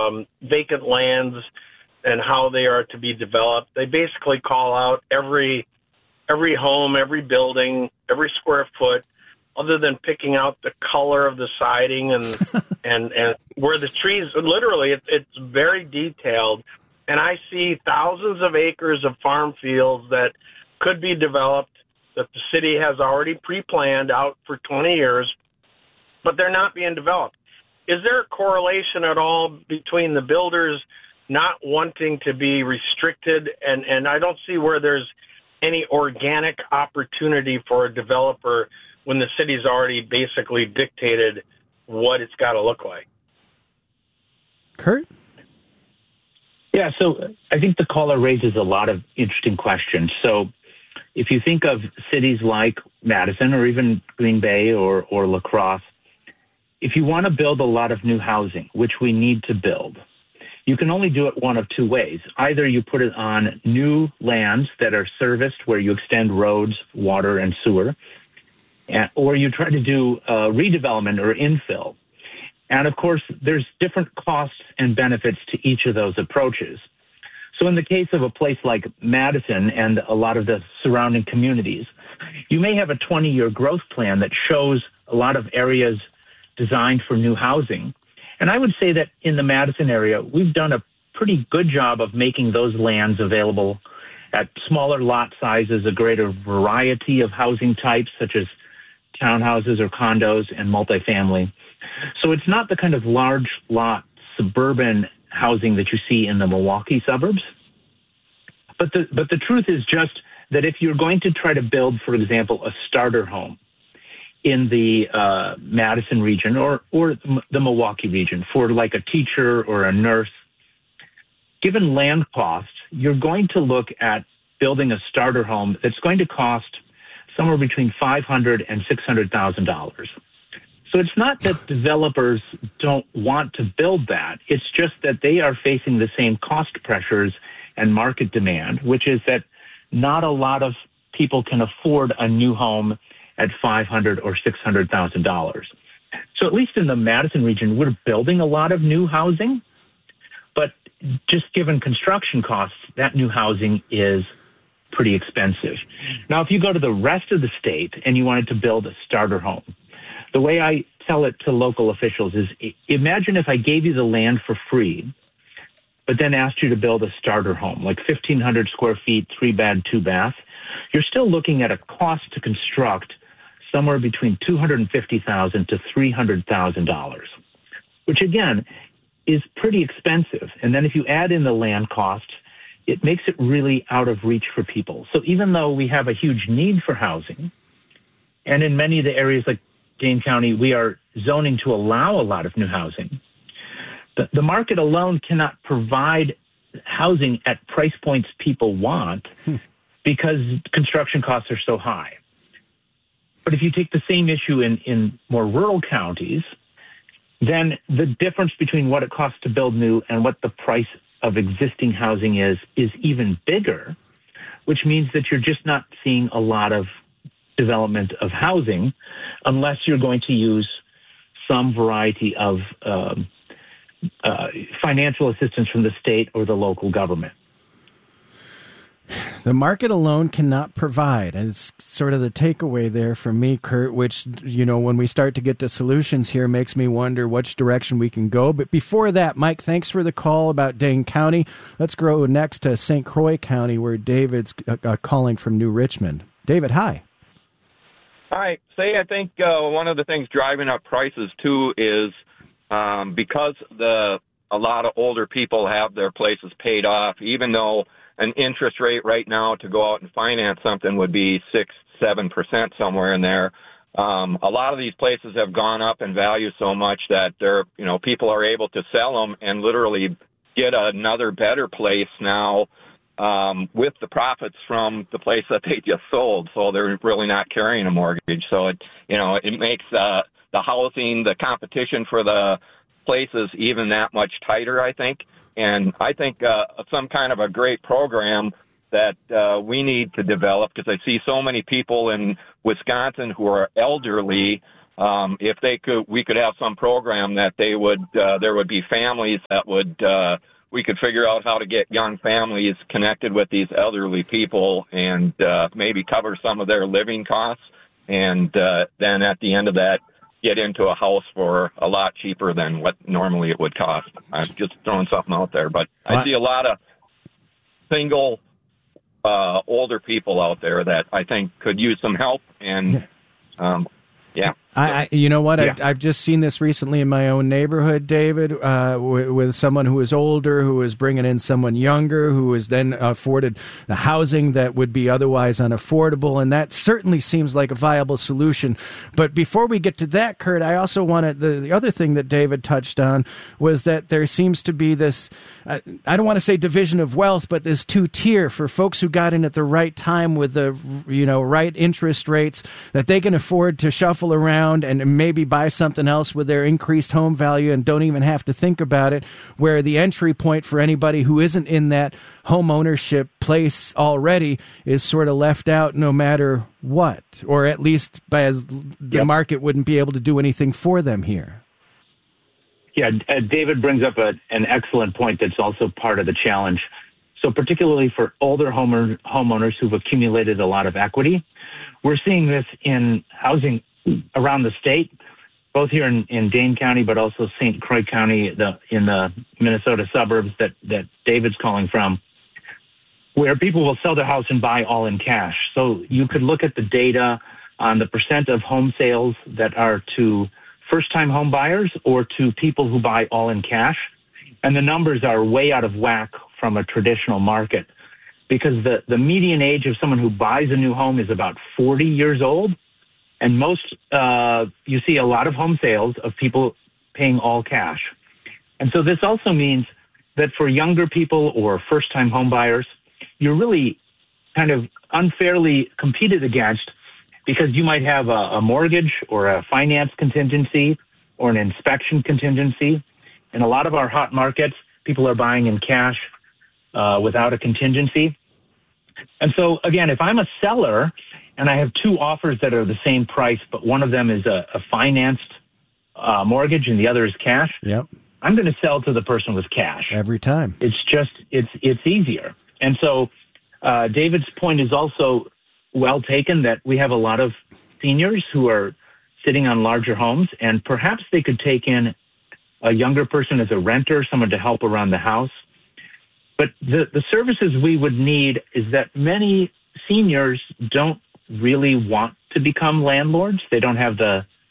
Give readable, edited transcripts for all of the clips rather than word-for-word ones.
vacant lands and how they are to be developed. They basically call out every home, every building, every square foot, other than picking out the color of the siding and where the trees. Literally, it's very detailed. And I see thousands of acres of farm fields that could be developed, that the city has already pre-planned out for 20 years, but they're not being developed. Is there a correlation at all between the builders not wanting to be restricted, and I don't see where there's any organic opportunity for a developer when the city's already basically dictated what it's got to look like? Kurt? Yeah, so I think the caller raises a lot of interesting questions. So if you think of cities like Madison or even Green Bay or La Crosse, if you want to build a lot of new housing, which we need to build, you can only do it one of two ways. Either you put it on new lands that are serviced, where you extend roads, water, and sewer, or you try to do redevelopment or infill. And, of course, there's different costs and benefits to each of those approaches. So in the case of a place like Madison and a lot of the surrounding communities, you may have a 20-year growth plan that shows a lot of areas designed for new housing. And I would say that in the Madison area, we've done a pretty good job of making those lands available at smaller lot sizes, a greater variety of housing types, such as townhouses or condos and multifamily. So it's not the kind of large lot suburban housing that you see in the Milwaukee suburbs. But the truth is just that if you're going to try to build, for example, a starter home in the Madison region or the Milwaukee region for like a teacher or a nurse, given land costs, you're going to look at building a starter home that's going to cost somewhere between $500,000 and $600,000. So it's not that developers don't want to build that. It's just that they are facing the same cost pressures and market demand, which is that not a lot of people can afford a new home at $500,000 or $600,000. So at least in the Madison region, we're building a lot of new housing, but just given construction costs, that new housing is pretty expensive. Now, if you go to the rest of the state and you wanted to build a starter home, the way I tell it to local officials is, imagine if I gave you the land for free, but then asked you to build a starter home, like 1,500 square feet, 3-bed, 2-bath. You're still looking at a cost to construct somewhere between $250,000 to $300,000, which again is pretty expensive. And then if you add in the land costs, it makes it really out of reach for people. So even though we have a huge need for housing, and in many of the areas like Dane County, we are zoning to allow a lot of new housing, the market alone cannot provide housing at price points people want because construction costs are so high. But if you take the same issue in more rural counties, then the difference between what it costs to build new and what the price of existing housing is even bigger, which means that you're just not seeing a lot of development of housing unless you're going to use some variety of financial assistance from the state or the local government. The market alone cannot provide. And it's sort of the takeaway there for me, Kurt, which, you know, when we start to get to solutions here, makes me wonder which direction we can go. But before that, Mike, thanks for the call about Dane County. Let's go next to St. Croix County, where David's calling from New Richmond. David, hi. Hi. I think one of the things driving up prices, too, is because a lot of older people have their places paid off, even though an interest rate right now to go out and finance something would be 6-7% somewhere in there. A lot of these places have gone up in value so much that people are able to sell them and literally get another better place now with the profits from the place that they just sold. So they're really not carrying a mortgage. So it makes the housing, the competition for the places even that much tighter, I think. And I think some kind of a great program that we need to develop, because I see so many people in Wisconsin who are elderly if we could have some program that there would be families that would, we could figure out how to get young families connected with these elderly people and maybe cover some of their living costs. And then at the end of that, get into a house for a lot cheaper than what normally it would cost. I'm just throwing something out there. But I see a lot of single older people out there that I think could use some help. And, yeah. You know what? Yeah. I've just seen this recently in my own neighborhood, David, with someone who is older, who is bringing in someone younger, who is then afforded the housing that would be otherwise unaffordable. And that certainly seems like a viable solution. But before we get to that, Kurt, I also wanted the other thing that David touched on was that there seems to be this, I don't want to say division of wealth, but this two-tier for folks who got in at the right time with the, right interest rates that they can afford to shuffle around and maybe buy something else with their increased home value and don't even have to think about it, where the entry point for anybody who isn't in that home ownership place already is sort of left out no matter what, or at least as the market wouldn't be able to do anything for them here. Yeah, David brings up an excellent point that's also part of the challenge. So particularly for older homeowners who've accumulated a lot of equity, we're seeing this in housing around the state, both here in Dane County, but also St. Croix County, in the Minnesota suburbs that David's calling from, where people will sell their house and buy all in cash. So you could look at the data on the percent of home sales that are to first-time home buyers or to people who buy all in cash, and the numbers are way out of whack from a traditional market because the median age of someone who buys a new home is about 40 years old. And you see a lot of home sales of people paying all cash. And so this also means that for younger people or first-time home buyers, you're really kind of unfairly competed against because you might have a mortgage or a finance contingency or an inspection contingency. In a lot of our hot markets, people are buying in cash without a contingency. And so, again, if I'm a seller and I have two offers that are the same price, but one of them is a financed mortgage and the other is cash, I'm going to sell to the person with cash. Every time. It's easier. And so David's point is also well taken that we have a lot of seniors who are sitting on larger homes, and perhaps they could take in a younger person as a renter, someone to help around the house. But the services we would need is that many seniors don't really want to become landlords. They don't have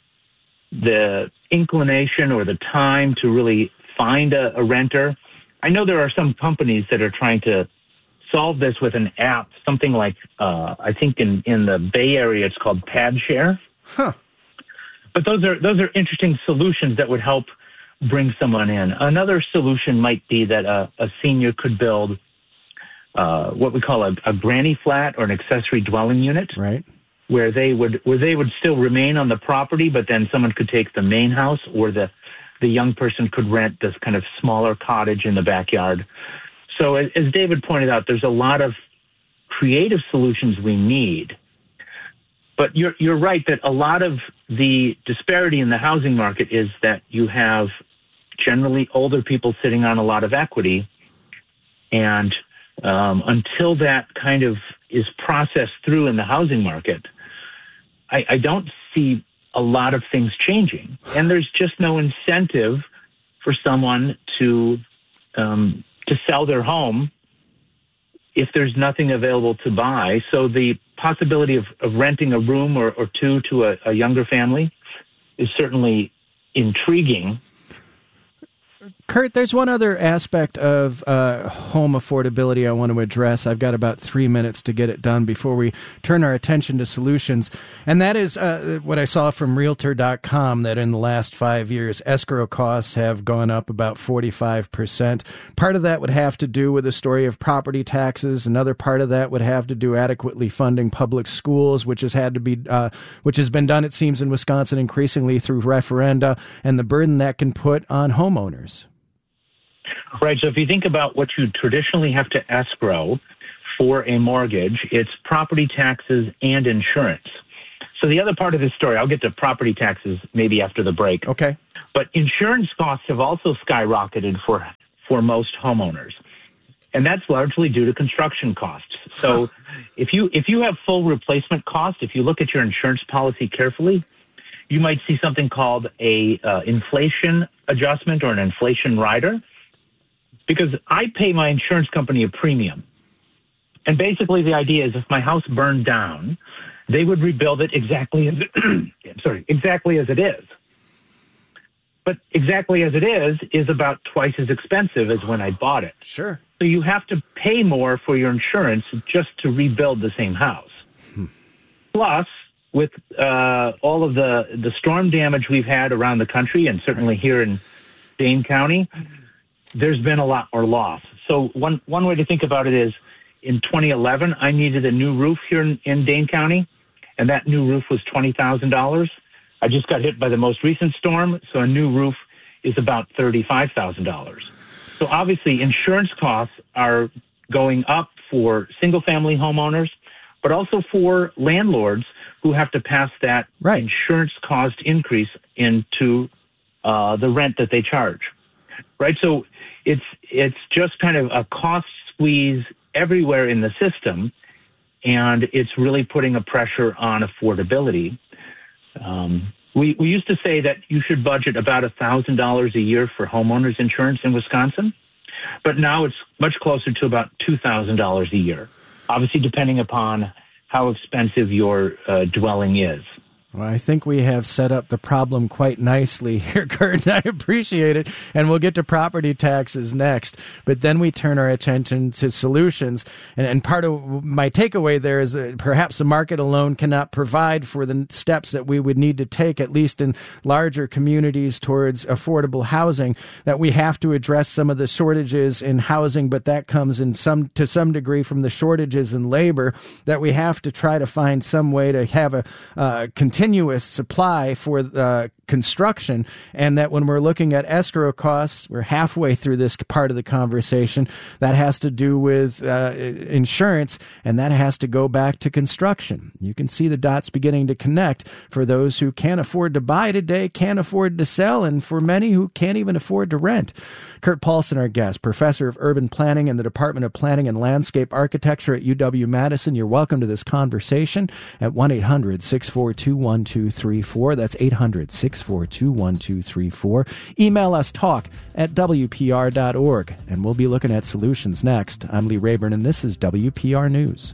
the inclination or the time to really find a renter. I know there are some companies that are trying to solve this with an app, something like, I think in the Bay Area, it's called PadShare. Huh. But those are interesting solutions that would help bring someone in. Another solution might be that a senior could build what we call a granny flat or an accessory dwelling unit, right? Where they would still remain on the property, but then someone could take the main house, or the young person could rent this kind of smaller cottage in the backyard. So as David pointed out, there's a lot of creative solutions we need. But you're right that a lot of the disparity in the housing market is that you have generally older people sitting on a lot of equity, and until that kind of is processed through in the housing market, I don't see a lot of things changing. And there's just no incentive for someone to sell their home if there's nothing available to buy. So the possibility of renting a room or two to a younger family is certainly intriguing. Kurt, there's one other aspect of home affordability I want to address. I've got about 3 minutes to get it done before we turn our attention to solutions. And that is what I saw from Realtor.com, that in the last 5 years, escrow costs have gone up about 45%. Part of that would have to do with the story of property taxes. Another part of that would have to do adequately funding public schools, which has been done, it seems, in Wisconsin increasingly through referenda, and the burden that can put on homeowners. Right. So if you think about what you traditionally have to escrow for a mortgage, it's property taxes and insurance. So the other part of this story, I'll get to property taxes maybe after the break. Okay. But insurance costs have also skyrocketed for most homeowners. And that's largely due to construction costs. So if you have full replacement cost, if you look at your insurance policy carefully, you might see something called a inflation adjustment or an inflation rider, because I pay my insurance company a premium. And basically the idea is if my house burned down, they would rebuild it exactly as it is. But exactly as it is about twice as expensive as when I bought it. Sure. So you have to pay more for your insurance just to rebuild the same house. Plus, with all of the storm damage we've had around the country, and certainly here in Dane County, there's been a lot more loss. So one way to think about it is, in 2011, I needed a new roof here in Dane County, and that new roof was $20,000. I just got hit by the most recent storm, so a new roof is about $35,000. So obviously, insurance costs are going up for single-family homeowners, but also for landlords who have to pass that insurance cost increase into the rent that they charge. Right? So it's just kind of a cost squeeze everywhere in the system, and it's really putting a pressure on affordability. We used to say that you should budget about $1,000 a year for homeowners insurance in Wisconsin, but now it's much closer to about $2,000 a year, obviously depending upon how expensive your dwelling is. Well, I think we have set up the problem quite nicely here, Kurt, and I appreciate it. And we'll get to property taxes next. But then we turn our attention to solutions. And part of my takeaway there is perhaps the market alone cannot provide for the steps that we would need to take, at least in larger communities, towards affordable housing, that we have to address some of the shortages in housing, but that comes to some degree from the shortages in labor, that we have to try to find some way to have a continuous supply for construction, and that when we're looking at escrow costs, we're halfway through this part of the conversation, that has to do with insurance, and that has to go back to construction. You can see the dots beginning to connect for those who can't afford to buy today, can't afford to sell, and for many who can't even afford to rent. Kurt Paulson, our guest, professor of urban planning in the Department of Planning and Landscape Architecture at UW-Madison. You're welcome to this conversation at 1-800-642-1234. That's 800-642-1234. Email us talk@WPR.org, and we'll be looking at solutions next. I'm Lee Rayburn, and this is WPR News.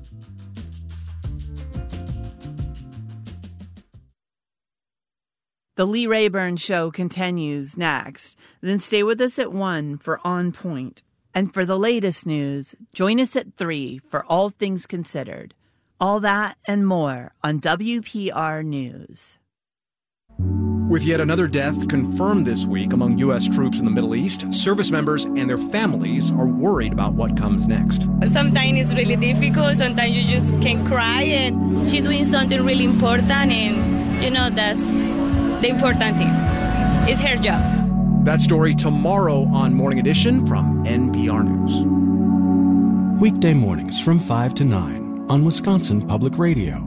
The Lee Rayburn Show continues next. Then stay with us at 1 for On Point. And for the latest news, join us at 3 for All Things Considered. All that and more on WPR News. With yet another death confirmed this week among U.S. troops in the Middle East, service members and their families are worried about what comes next. Sometimes it's really difficult. Sometimes you just can cry, and she's doing something really important, and, that's the important thing. It's her job. That story tomorrow on Morning Edition from NPR News. Weekday mornings from 5 to 9 on Wisconsin Public Radio.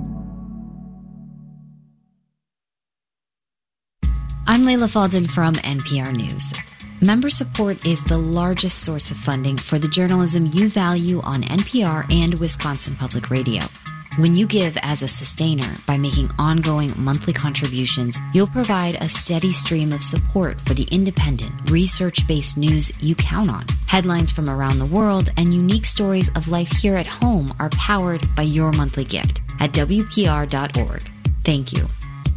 I'm Layla Faldin from NPR News. Member support is the largest source of funding for the journalism you value on NPR and Wisconsin Public Radio. When you give as a sustainer by making ongoing monthly contributions, you'll provide a steady stream of support for the independent, research-based news you count on. Headlines from around the world and unique stories of life here at home are powered by your monthly gift at WPR.org. Thank you.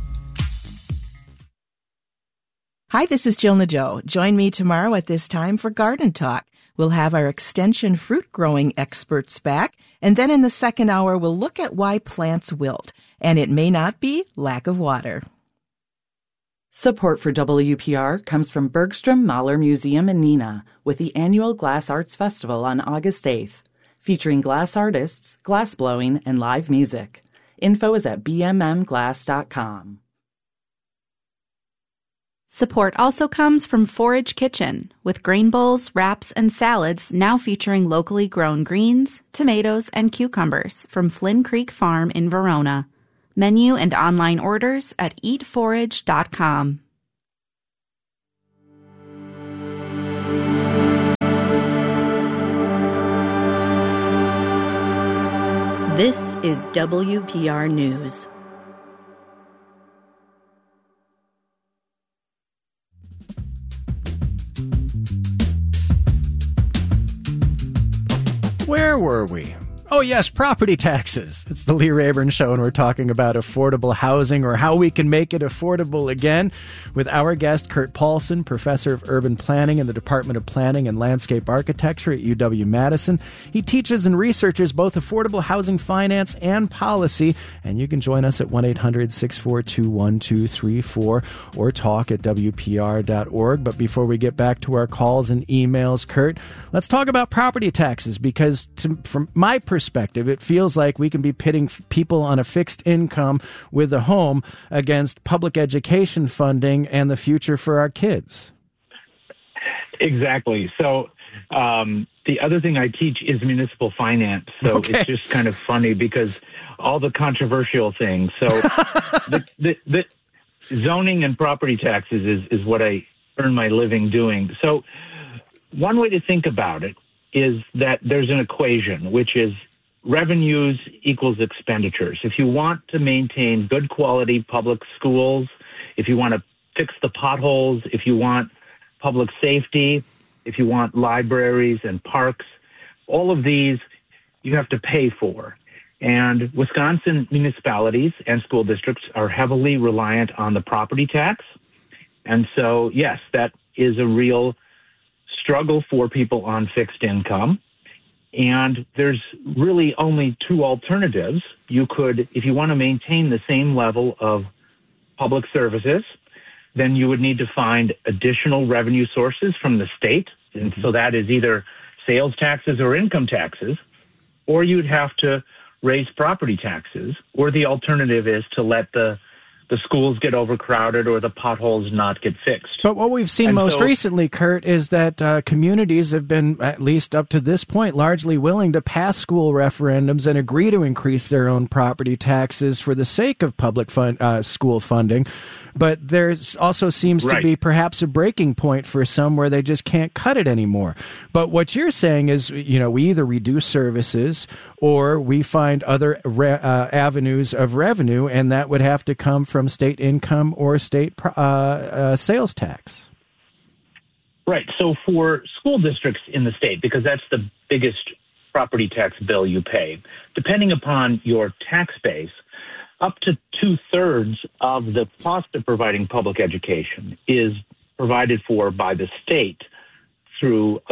Hi, this is Jill Nadeau. Join me tomorrow at this time for Garden Talk. We'll have our extension fruit growing experts back, and then in the second hour, we'll look at why plants wilt, and it may not be lack of water. Support for WPR comes from Bergstrom Mahler Museum in Neenah with the annual Glass Arts Festival on August 8th, featuring glass artists, glass blowing, and live music. Info is at bmmglass.com. Support also comes from Forage Kitchen, with grain bowls, wraps, and salads now featuring locally grown greens, tomatoes, and cucumbers from Flynn Creek Farm in Verona. Menu and online orders at eatforage.com. This is WPR News. Where were we? Oh, yes, property taxes. It's the Lee Rayburn Show, and we're talking about affordable housing or how we can make it affordable again with our guest, Kurt Paulson, professor of urban planning in the Department of Planning and Landscape Architecture at UW-Madison. He teaches and researches both affordable housing finance and policy, and you can join us at 1-800-642-1234 or talk at WPR.org. But before we get back to our calls and emails, Kurt, let's talk about property taxes, because from my perspective, it feels like we can be pitting people on a fixed income with a home against public education funding and the future for our kids. Exactly. So the other thing I teach is municipal finance. So It's just kind of funny because all the controversial things. So the zoning and property taxes is what I earn my living doing. So one way to think about it is that there's an equation, which is revenues equals expenditures. If you want to maintain good quality public schools, if you want to fix the potholes, if you want public safety, if you want libraries and parks, all of these you have to pay for. And Wisconsin municipalities and school districts are heavily reliant on the property tax. And so, yes, that is a real struggle for people on fixed income. And there's really only two alternatives. You could, if you want to maintain the same level of public services, then you would need to find additional revenue sources from the state. And so that is either sales taxes or income taxes, or you'd have to raise property taxes, or the alternative is to let the schools get overcrowded or the potholes not get fixed. But what we've seen most recently, Kurt, is that communities have been, at least up to this point, largely willing to pass school referendums and agree to increase their own property taxes for the sake of public school funding. But there also seems to be perhaps a breaking point for some where they just can't cut it anymore. But what you're saying is, we either reduce services or we find other avenues of revenue, and that would have to come from state income or state sales tax. Right. So for school districts in the state, because that's the biggest property tax bill you pay, depending upon your tax base, up to 2/3 of the cost of providing public education is provided for by the state through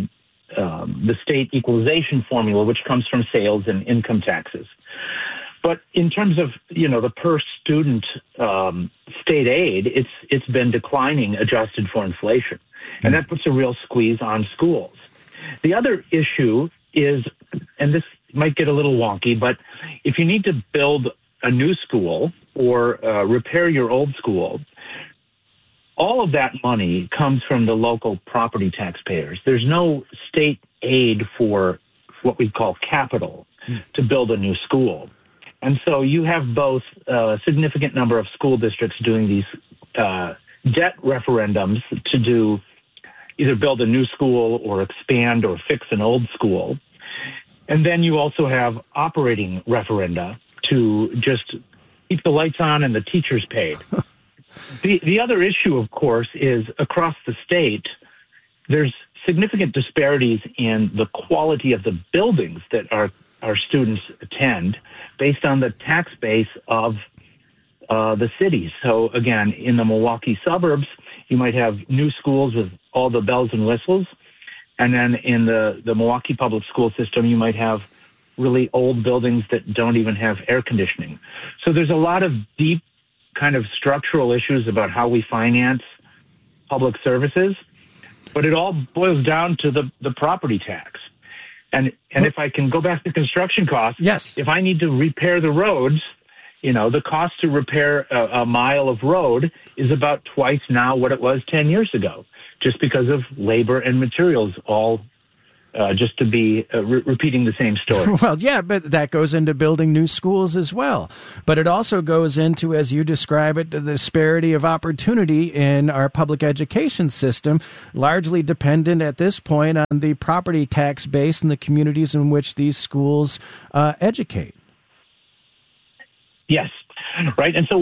the state equalization formula, which comes from sales and income taxes. But in terms of, the per student state aid, it's been declining adjusted for inflation. And that puts a real squeeze on schools. The other issue is, and this might get a little wonky, but if you need to build a new school or repair your old school, all of that money comes from the local property taxpayers. There's no state aid for what we call capital to build a new school. And so you have both a significant number of school districts doing these debt referendums to do either build a new school or expand or fix an old school. And then you also have operating referenda to just keep the lights on and the teachers paid. The other issue, of course, is across the state, there's significant disparities in the quality of the buildings that our students attend based on the tax base of the cities. So again, in the Milwaukee suburbs, you might have new schools with all the bells and whistles. And then in the Milwaukee public school system, you might have really old buildings that don't even have air conditioning. So there's a lot of deep kind of structural issues about how we finance public services, but it all boils down to the property tax. And if I can go back to construction costs, yes. If I need to repair the roads, the cost to repair a mile of road is about twice now what it was 10 years ago, just because of labor and materials all just to be repeating the same story. Well, yeah, but that goes into building new schools as well. But it also goes into, as you describe it, the disparity of opportunity in our public education system, largely dependent at this point on the property tax base in the communities in which these schools educate. Yes, right. And so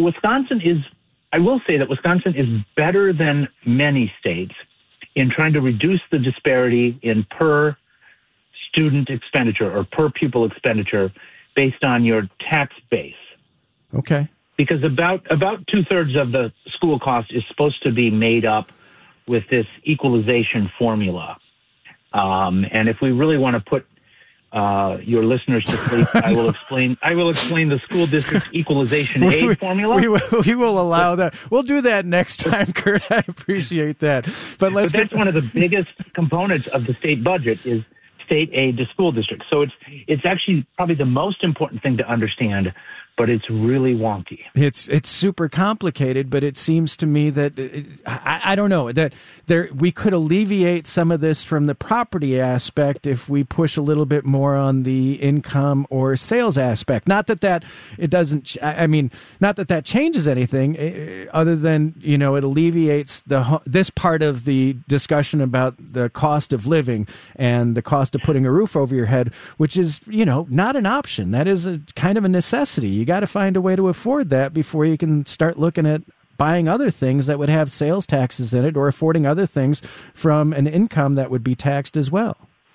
I will say that Wisconsin is better than many states in trying to reduce the disparity in per student expenditure or per pupil expenditure based on your tax base. Okay. Because about 2/3 of the school cost is supposed to be made up with this equalization formula. And if we really want to put your listeners to sleep, I will explain the school district equalization aid formula. We will allow that. We'll do that next time, Kurt. I appreciate that. But that's one of the biggest components of the state budget is state aid to school districts. So it's actually probably the most important thing to understand, but it's really wonky. It's super complicated, but it seems to me that I don't know that we could alleviate some of this from the property aspect if we push a little bit more on the income or sales aspect. Not that it doesn't. I mean, not that changes anything, other than it alleviates this part of the discussion about the cost of living and the cost of putting a roof over your head, which is not an option. That is a kind of a necessity. You got to find a way to afford that before you can start looking at buying other things that would have sales taxes in it, or affording other things from an income that would be taxed as well.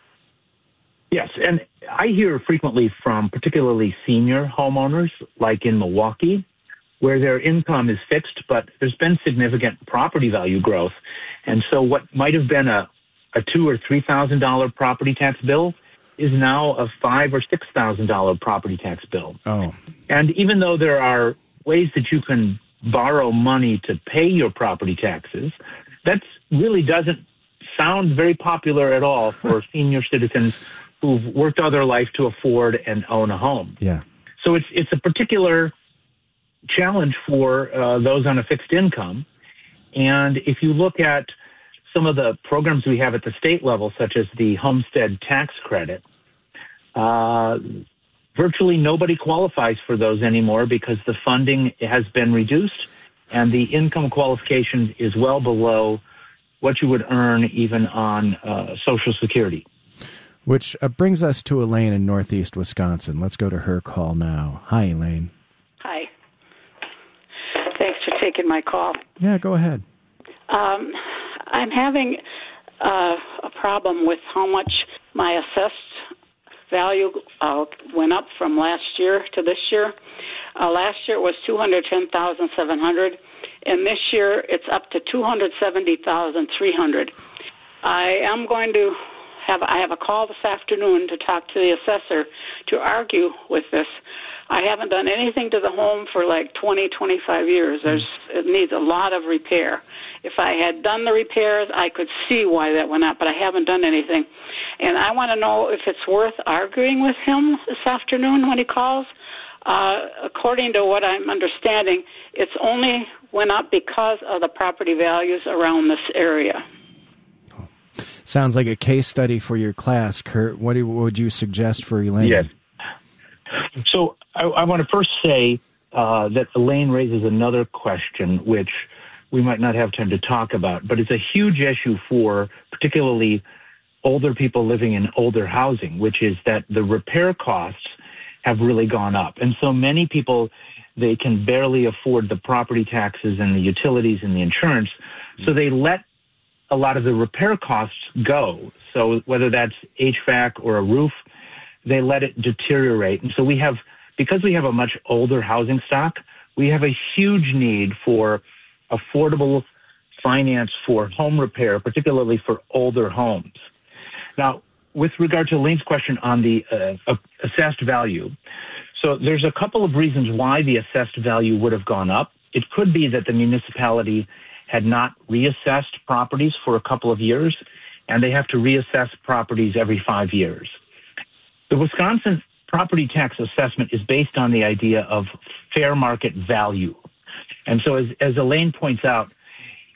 Yes, and I hear frequently from particularly senior homeowners, like in Milwaukee, where their income is fixed, but there's been significant property value growth. And so what might have been a $2,000 or $3,000 property tax bill is now a $5,000 or $6,000 property tax bill. Oh. And even though there are ways that you can borrow money to pay your property taxes, that really doesn't sound very popular at all for senior citizens who've worked all their life to afford and own a home. Yeah. So it's a particular challenge for those on a fixed income. And if you look at some of the programs we have at the state level, such as the homestead tax credit, virtually nobody qualifies for those anymore because the funding has been reduced and the income qualification is well below what you would earn even on Social Security. Which brings us to Elaine in Northeast Wisconsin. Let's go to her call now. Hi, Elaine. Hi. Thanks for taking my call. Yeah, go ahead. I'm having a problem with how much my assessed value went up from last year to this year. Last year it was $210,700, and this year it's up to $270,300. I have a call this afternoon to talk to the assessor to argue with this. I haven't done anything to the home for like 20, 25 years. It needs a lot of repair. If I had done the repairs, I could see why that went up, but I haven't done anything. And I want to know if it's worth arguing with him this afternoon when he calls. According to what I'm understanding, it's only went up because of the property values around this area. Sounds like a case study for your class, Kurt. What would you suggest for Elaine? Yes. So I want to first say that Elaine raises another question, which we might not have time to talk about, but it's a huge issue for particularly older people living in older housing, which is that the repair costs have really gone up. And so many people, they can barely afford the property taxes and the utilities and the insurance, so they let a lot of the repair costs go. So whether that's HVAC or a roof, they let it deteriorate. And so because we have a much older housing stock, we have a huge need for affordable finance for home repair, particularly for older homes. Now, with regard to Elaine's question on the assessed value, so there's a couple of reasons why the assessed value would have gone up. It could be that the municipality had not reassessed properties for a couple of years, and they have to reassess properties every 5 years. The Wisconsin property tax assessment is based on the idea of fair market value. And so as Elaine points out,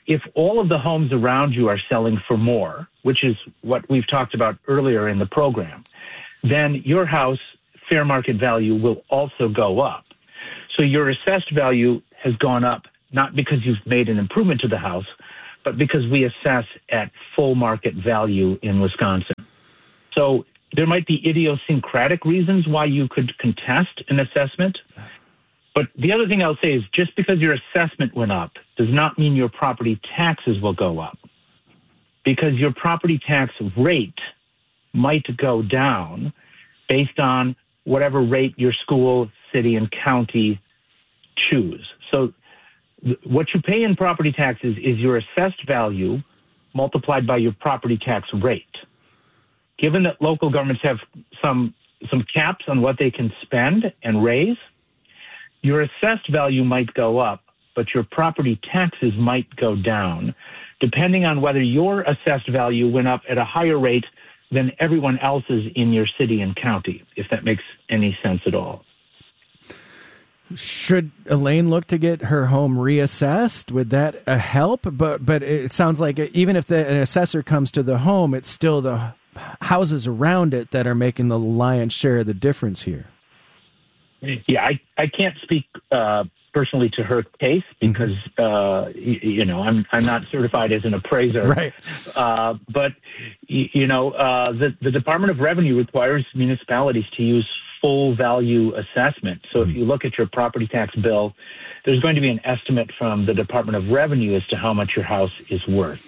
if all of the homes around you are selling for more, which is what we've talked about earlier in the program, then your house fair market value will also go up. So your assessed value has gone up not because you've made an improvement to the house, but because we assess at full market value in Wisconsin. So there might be idiosyncratic reasons why you could contest an assessment. But the other thing I'll say is just because your assessment went up does not mean your property taxes will go up, because your property tax rate might go down based on whatever rate your school, city, and county choose. So what you pay in property taxes is your assessed value multiplied by your property tax rate. Given that local governments have some caps on what they can spend and raise, your assessed value might go up, but your property taxes might go down, depending on whether your assessed value went up at a higher rate than everyone else's in your city and county, if that makes any sense at all. Should Elaine look to get her home reassessed? Would that help? But it sounds like even if an assessor comes to the home, it's still the houses around it that are making the lion's share of the difference here. Yeah, I can't speak personally to her case because I'm not certified as an appraiser. Right. But the Department of Revenue requires municipalities to use full value assessment. So if you look at your property tax bill, there's going to be an estimate from the Department of Revenue as to how much your house is worth.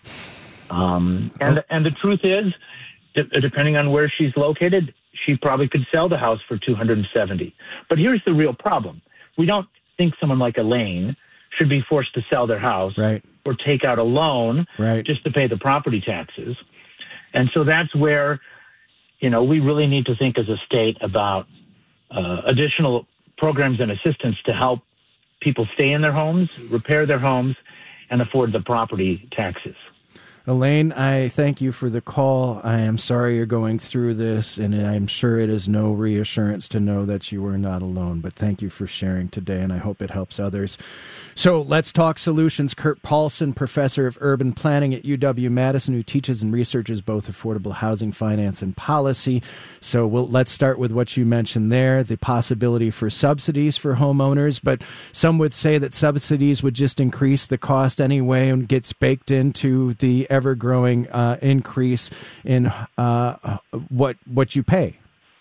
And the truth is, depending on where she's located, she probably could sell the house for $270,000. But here's the real problem. We don't think someone like Elaine should be forced to sell their house or take out a loan just to pay the property taxes. And so that's where, we really need to think as a state about additional programs and assistance to help people stay in their homes, repair their homes, and afford the property taxes. Elaine, I thank you for the call. I am sorry you're going through this, and I'm sure it is no reassurance to know that you are not alone, but thank you for sharing today, and I hope it helps others. So let's talk solutions. Kurt Paulson, professor of urban planning at UW-Madison, who teaches and researches both affordable housing finance and policy. So let's start with what you mentioned there, the possibility for subsidies for homeowners, but some would say that subsidies would just increase the cost anyway and gets baked into the ever-growing increase in what you pay.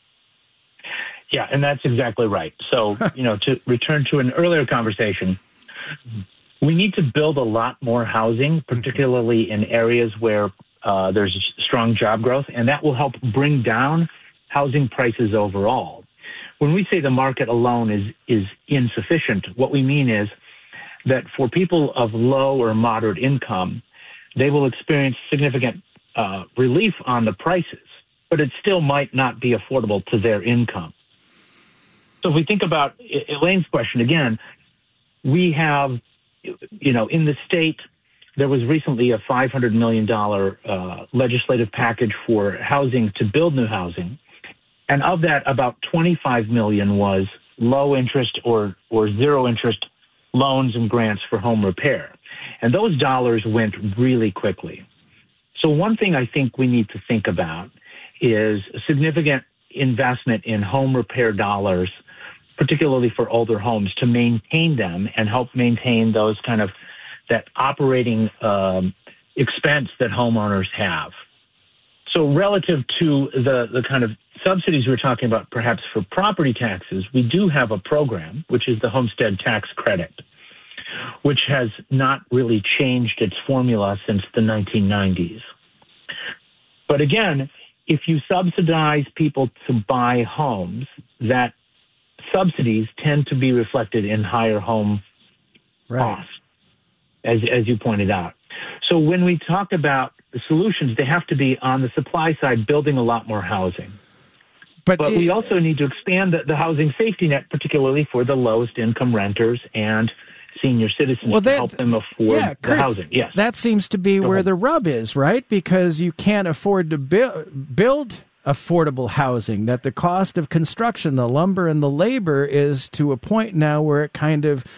Yeah, and that's exactly right. So, to return to an earlier conversation, we need to build a lot more housing, particularly in areas where there's strong job growth, and that will help bring down housing prices overall. When we say the market alone is insufficient, what we mean is that for people of low or moderate income, they will experience significant relief on the prices, but it still might not be affordable to their income. So if we think about Elaine's question again, we have, in the state, there was recently a $500 million legislative package for housing to build new housing. And of that, about $25 million was low interest or zero interest loans and grants for home repair. And those dollars went really quickly. So one thing I think we need to think about is a significant investment in home repair dollars, particularly for older homes, to maintain them and help maintain those that operating expense that homeowners have. So relative to the kind of subsidies we're talking about, perhaps for property taxes, we do have a program, which is the Homestead Tax Credit, which has not really changed its formula since the 1990s. But again, if you subsidize people to buy homes, that subsidies tend to be reflected in higher home costs, as you pointed out. So when we talk about the solutions, they have to be on the supply side, building a lot more housing. But we also need to expand the housing safety net, particularly for the lowest income renters and senior citizens, to help them afford the housing. Yes. That seems to be where the rub is, right? Because you can't afford to build affordable housing, that the cost of construction, the lumber and the labor, is to a point now where it kind of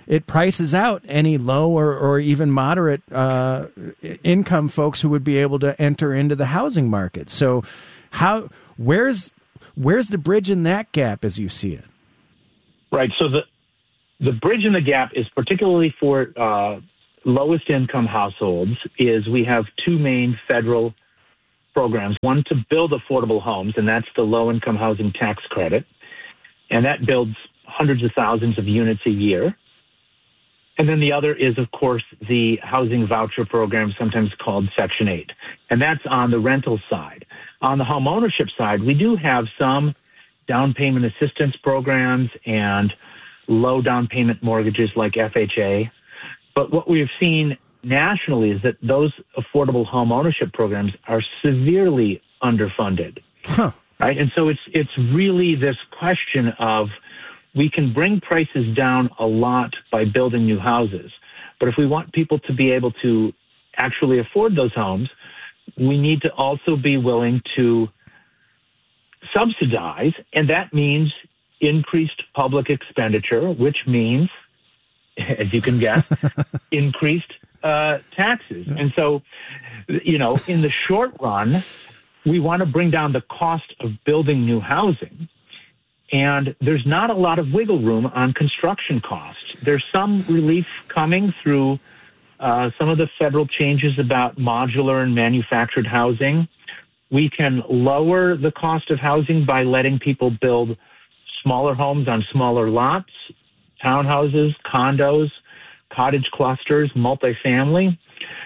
it prices out any low or even moderate income folks who would be able to enter into the housing market. So where's the bridge in that gap as you see it? Right. So the bridge in the gap is particularly for lowest income households is we have two main federal programs, one to build affordable homes, and that's the low income housing tax credit. And that builds hundreds of thousands of units a year. And then the other is, of course, the housing voucher program, sometimes called Section 8. And that's on the rental side. On the home ownership side, we do have some down payment assistance programs and low down payment mortgages like FHA. But what we've seen nationally is that those affordable home ownership programs are severely underfunded. Huh. Right? And so it's really this question of we can bring prices down a lot by building new houses. But if we want people to be able to actually afford those homes, we need to also be willing to subsidize, and that means increased public expenditure, which means, as you can guess, increased taxes. And so, in the short run, we want to bring down the cost of building new housing. And there's not a lot of wiggle room on construction costs. There's some relief coming through some of the federal changes about modular and manufactured housing. We can lower the cost of housing by letting people build smaller homes on smaller lots, townhouses, condos, cottage clusters, multifamily.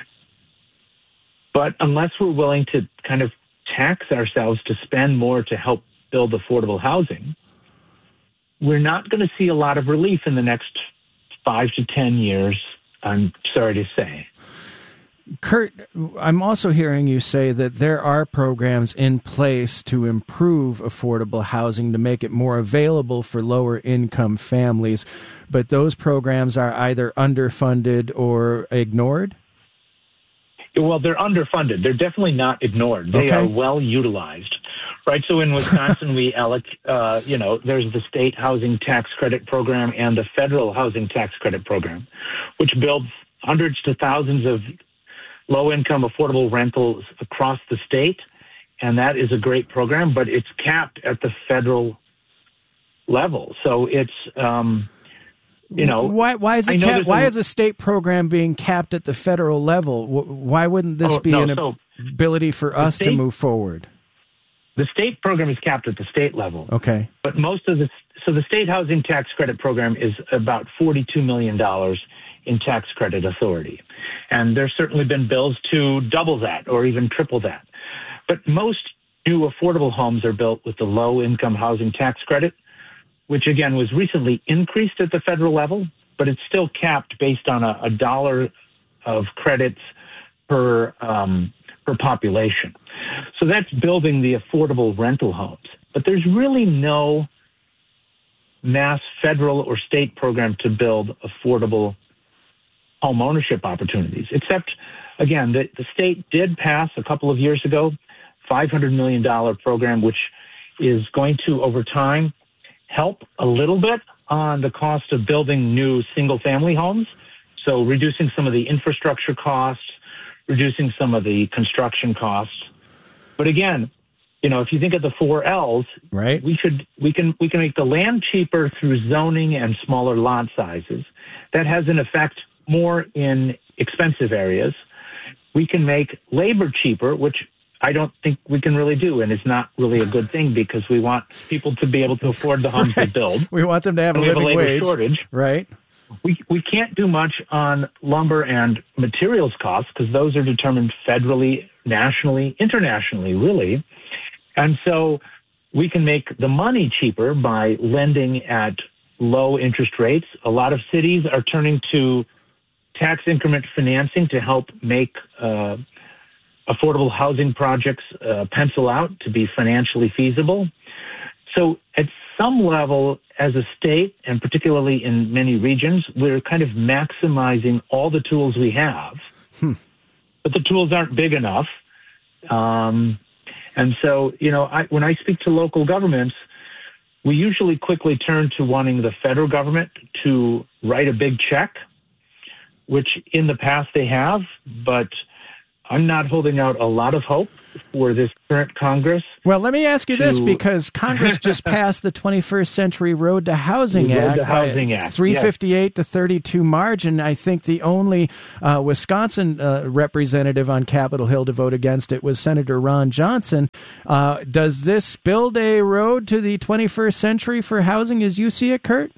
But unless we're willing to kind of tax ourselves to spend more to help build affordable housing, we're not going to see a lot of relief in the next 5 to 10 years, I'm sorry to say. Kurt, I'm also hearing you say that there are programs in place to improve affordable housing to make it more available for lower income families, but those programs are either underfunded or ignored? Well, they're underfunded. They're definitely not ignored. They are well utilized. Right. So in Wisconsin, there's the state housing tax credit program and the federal housing tax credit program, which builds hundreds to thousands of low-income affordable rentals across the state. And that is a great program, but it's capped at the federal level. So it's, Why is it capped? Why is a state program being capped at the federal level? Why wouldn't this be an ability for us to move forward? The state program is capped at the state level. Okay. But the state housing tax credit program is about $42 million in tax credit authority. And there's certainly been bills to double that or even triple that. But most new affordable homes are built with the low income housing tax credit, which again was recently increased at the federal level, but it's still capped based on a dollar of credits per population. So that's building the affordable rental homes. But there's really no mass federal or state program to build affordable home ownership opportunities, except, again, the state did pass a couple of years ago $500 million program, which is going to, over time, help a little bit on the cost of building new single-family homes, so reducing some of the infrastructure costs, reducing some of the construction costs. But again, if you think of the 4 L's, right, we can make the land cheaper through zoning and smaller lot sizes. That has an effect more in expensive areas. We can make labor cheaper, which I don't think we can really do, and it's not really a good thing because we want people to be able to afford the homes they build. We want them to have a living wage. Shortage. Right. We can't do much on lumber and materials costs because those are determined federally, nationally, internationally, really. And so we can make the money cheaper by lending at low interest rates. A lot of cities are turning to tax increment financing to help make affordable housing projects pencil out to be financially feasible. So at some level, as a state, and particularly in many regions, we're kind of maximizing all the tools we have. But the tools aren't big enough. And so, when I speak to local governments, we usually quickly turn to wanting the federal government to write a big check, which in the past they have, but I'm not holding out a lot of hope for this current Congress. Well, let me ask you this, because Congress just passed the 21st Century Road to Housing Act by 358 to 32 margin. I think the only Wisconsin representative on Capitol Hill to vote against it was Senator Ron Johnson. Does this build a road to the 21st century for housing as you see it, Kurt?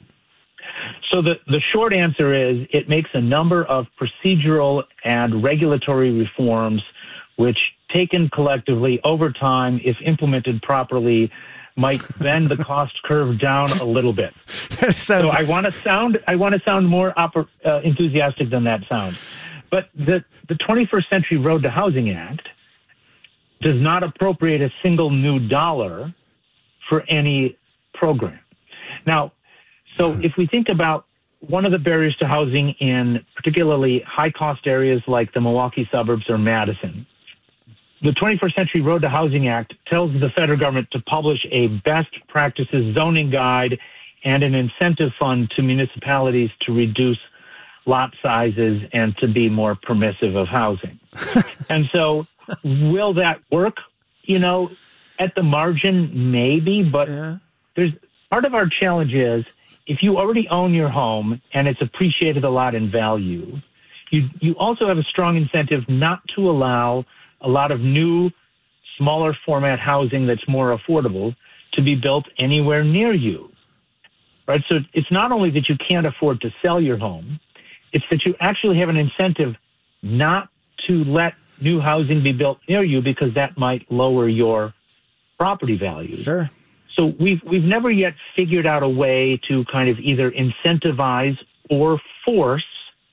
So the short answer is it makes a number of procedural and regulatory reforms which, taken collectively over time, if implemented properly, might bend the cost curve down a little bit. So I want to sound more enthusiastic than that sounds. But the 21st Century Road to Housing Act does not appropriate a single new dollar for any program. Now, so if we think about one of the barriers to housing in particularly high-cost areas like the Milwaukee suburbs or Madison, the 21st Century Road to Housing Act tells the federal government to publish a best practices zoning guide and an incentive fund to municipalities to reduce lot sizes and to be more permissive of housing. And so will that work? You know, at the margin, maybe, but there's part of our challenge is if you already own your home and it's appreciated a lot in value, you also have a strong incentive not to allow a lot of new, smaller format housing that's more affordable to be built anywhere near you, right? So it's not only that you can't afford to sell your home, it's that you actually have an incentive not to let new housing be built near you because that might lower your property value. Sure. So we've never yet figured out a way to kind of either incentivize or force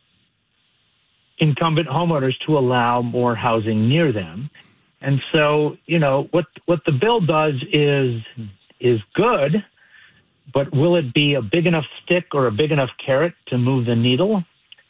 incumbent homeowners to allow more housing near them. And so, you know, what the bill does is good, but will it be a big enough stick or a big enough carrot to move the needle?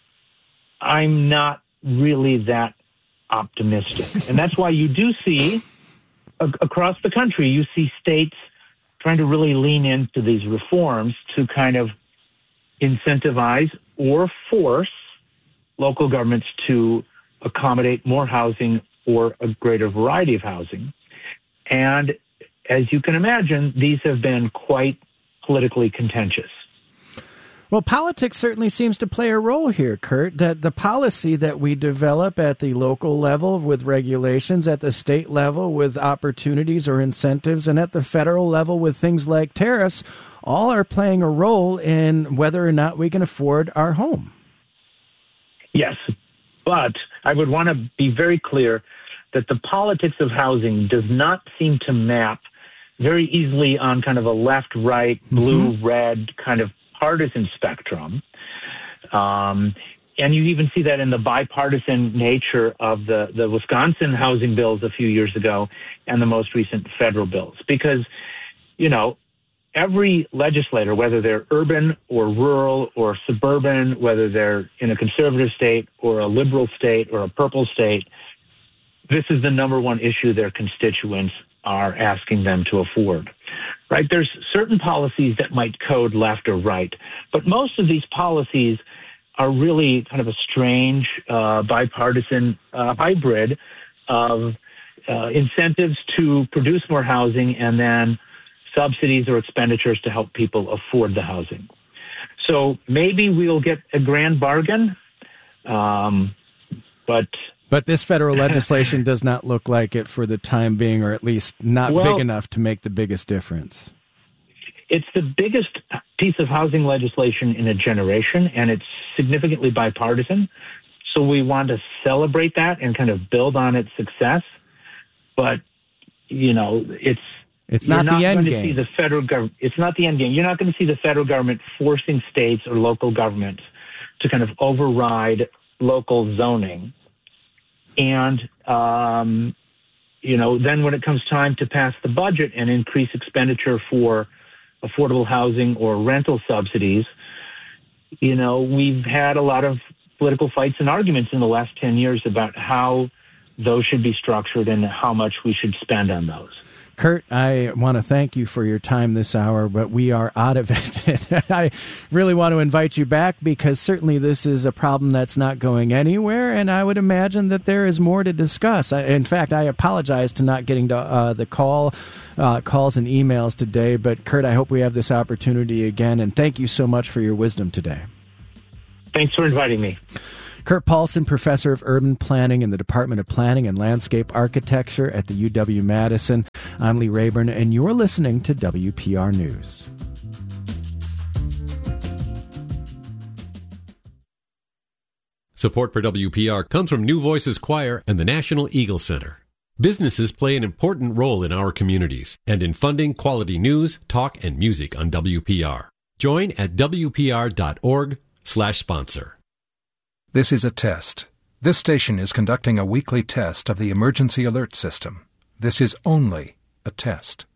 I'm not really that optimistic. And that's why you do see across the country, you see states trying to really lean into these reforms to kind of incentivize or force local governments to accommodate more housing or a greater variety of housing. And as you can imagine, these have been quite politically contentious. Well, politics certainly seems to play a role here, Kurt, that the policy that we develop at the local level with regulations, at the state level with opportunities or incentives, and at the federal level with things like tariffs, all are playing a role in whether or not we can afford our home. Yes, but I would want to be very clear that the politics of housing does not seem to map very easily on kind of a left-right, blue-red kind of partisan spectrum. And you even see that in the bipartisan nature of the Wisconsin housing bills a few years ago and the most recent federal bills. Because, you know, every legislator, whether they're urban or rural or suburban, whether they're in a conservative state or a liberal state or a purple state, this is the number one issue their constituents are asking them to afford. Right? There's certain policies that might code left or right, but most of these policies are really kind of a strange bipartisan hybrid of incentives to produce more housing and then subsidies or expenditures to help people afford the housing. So maybe we'll get a grand bargain, but this federal legislation does not look like it for the time being, or at least not big enough to make the biggest difference. It's the biggest piece of housing legislation in a generation, and it's significantly bipartisan. So we want to celebrate that and kind of build on its success. But, you know, it's not the end game. See the federal government. It's not the end game. You're not going to see the federal government forcing states or local governments to kind of override local zoning. And, you know, then when it comes time to pass the budget and increase expenditure for affordable housing or rental subsidies, you know, we've had a lot of political fights and arguments in the last 10 years about how those should be structured and how much we should spend on those. Kurt, I want to thank you for your time this hour, but we are out of it. I really want to invite you back because certainly this is a problem that's not going anywhere, and I would imagine that there is more to discuss. In fact, I apologize to not getting to the calls and emails today, but Kurt, I hope we have this opportunity again, and thank you so much for your wisdom today. Thanks for inviting me. Kurt Paulson, professor of urban planning in the Department of Planning and Landscape Architecture at the UW-Madison. I'm Lee Rayburn, and you're listening to WPR News. Support for WPR comes from New Voices Choir and the National Eagle Center. Businesses play an important role in our communities and in funding quality news, talk, and music on WPR. Join at WPR.org/sponsor. This is a test. This station is conducting a weekly test of the emergency alert system. This is only a test.